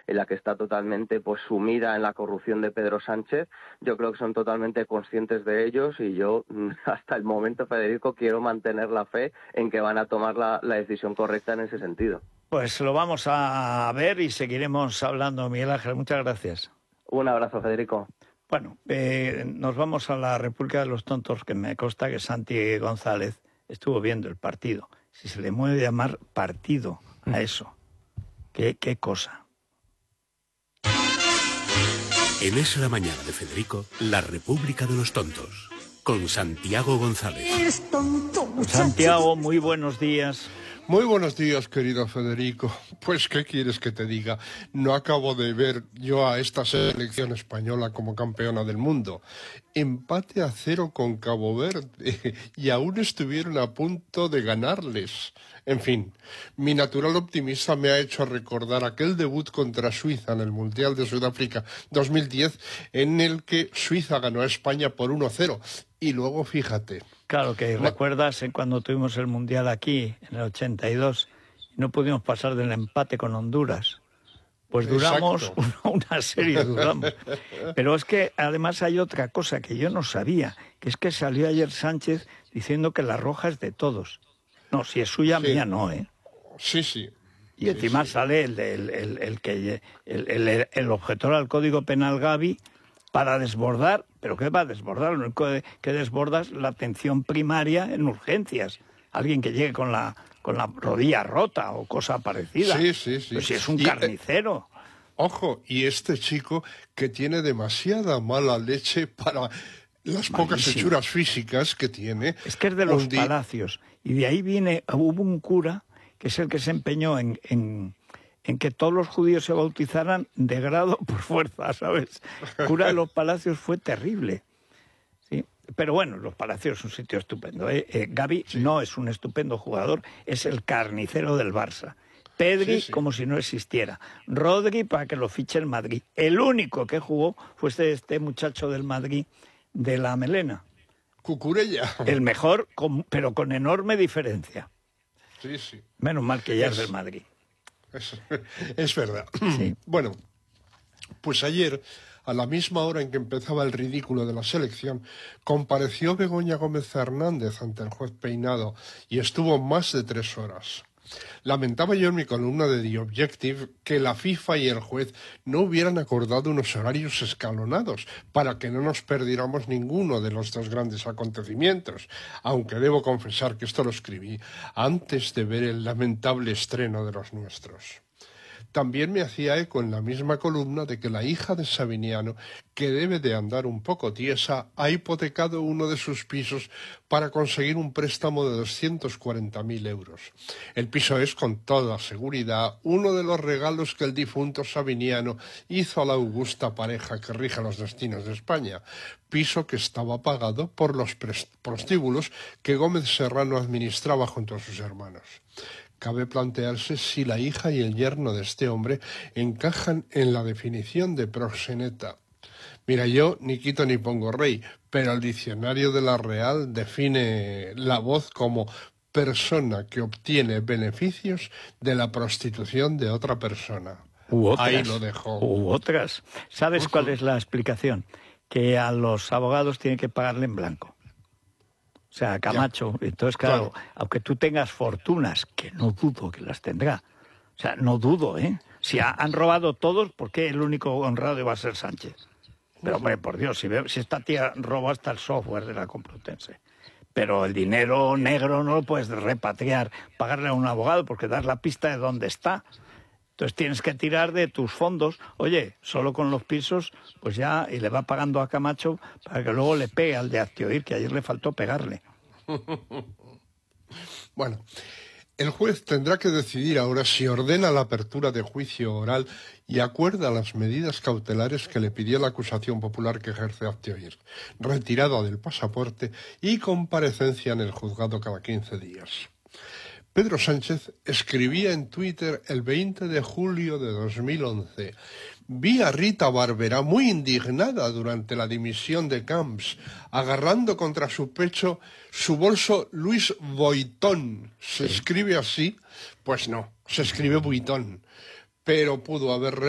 en la que está totalmente pues sumida en la corrupción de Pedro Sánchez. Yo creo que son totalmente conscientes de ellos y yo hasta el momento, Federico, quiero mantener la fe en que van a tomar la decisión correcta en ese sentido. Pues lo vamos a ver y seguiremos hablando, Miguel Ángel. Muchas gracias. Un abrazo, Federico. Bueno, nos vamos a la República de los Tontos, que me consta que Santi González estuvo viendo el partido. Si se le puede llamar partido a eso. ¿Qué cosa? En Es la Mañana de Federico, la República de los Tontos, con Santiago González. Eres tonto, muchacho. Santiago, muy buenos días. Muy buenos días, querido Federico. Pues, ¿qué quieres que te diga? No acabo de ver yo a esta selección española como campeona del mundo. Empate a 0 con Cabo Verde y aún estuvieron a punto de ganarles. En fin, mi natural optimista me ha hecho recordar aquel debut contra Suiza en el Mundial de Sudáfrica 2010, en el que Suiza ganó a España por 1-0. Y luego, fíjate... Claro que recuerdas cuando tuvimos el Mundial aquí, en el 82, y no pudimos pasar del empate con Honduras. Pues duramos una serie, duramos. Pero es que además hay otra cosa que yo no sabía, que es que salió ayer Sánchez diciendo que la roja es de todos. No, si es suya, sí. Mía no, ¿eh? Sí, sí. Y encima sale el objetor al Código Penal, Gavi, para desbordar, ¿pero qué va a desbordar? Lo único que desborda es la atención primaria en urgencias. Alguien que llegue con la rodilla rota o cosa parecida. Sí. Pues si es un carnicero. Ojo, y este chico que tiene demasiada mala leche para las pocas hechuras físicas que tiene. Es que es de los palacios. Y de ahí hubo un cura, que es el que se empeñó en que todos los judíos se bautizaran de grado por fuerza, ¿sabes? El cura de los Palacios fue terrible. ¿Sí? Pero bueno, los Palacios es un sitio estupendo. Gavi no es un estupendo jugador, es el carnicero del Barça. Pedri, como si no existiera. Rodri, para que lo fiche el Madrid. El único que jugó fue este muchacho del Madrid, de la melena. Cucurella. El mejor, pero con enorme diferencia. Sí. Menos mal que ya es del Madrid. Es verdad. Sí. Bueno, pues ayer, a la misma hora en que empezaba el ridículo de la selección, compareció Begoña Gómez Fernández ante el juez Peinado y estuvo más de 3 horas. Lamentaba yo en mi columna de The Objective que la FIFA y el juez no hubieran acordado unos horarios escalonados para que no nos perdiéramos ninguno de los dos grandes acontecimientos, aunque debo confesar que esto lo escribí antes de ver el lamentable estreno de los nuestros. También me hacía eco en la misma columna de que la hija de Sabiniano, que debe de andar un poco tiesa, ha hipotecado uno de sus pisos para conseguir un préstamo de 240.000 euros. El piso es, con toda seguridad, uno de los regalos que el difunto Sabiniano hizo a la augusta pareja que rige los destinos de España, piso que estaba pagado por los prostíbulos que Gómez Serrano administraba junto a sus hermanos. Cabe plantearse si la hija y el yerno de este hombre encajan en la definición de proxeneta. Mira, yo ni quito ni pongo rey, pero el diccionario de la Real define la voz como persona que obtiene beneficios de la prostitución de otra persona. Ahí lo dejo. U otras. ¿Sabes cuál es la explicación? Que a los abogados tienen que pagarle en blanco. O sea, Camacho, entonces claro, aunque tú tengas fortunas, que no dudo que las tendrá, o sea, no dudo, si han robado todos, ¿por qué el único honrado iba a ser Sánchez? Pero hombre, por Dios, si esta tía robó hasta el software de la Complutense, pero el dinero negro no lo puedes repatriar, pagarle a un abogado porque das la pista de dónde está. Entonces tienes que tirar de tus fondos. Oye, solo con los pisos, pues ya, y le va pagando a Camacho para que luego le pegue al de Aztioir, que ayer le faltó pegarle. Bueno, el juez tendrá que decidir ahora si ordena la apertura de juicio oral y acuerda las medidas cautelares que le pidió la acusación popular que ejerce Aztioir, retirada del pasaporte y comparecencia en el juzgado cada 15 días. Pedro Sánchez escribía en Twitter el 20 de julio de 2011: vi a Rita Barberá muy indignada durante la dimisión de Camps, agarrando contra su pecho su bolso Louis Vuitton. ¿Se escribe así? Pues no, se escribe Vuitton. Pero pudo haber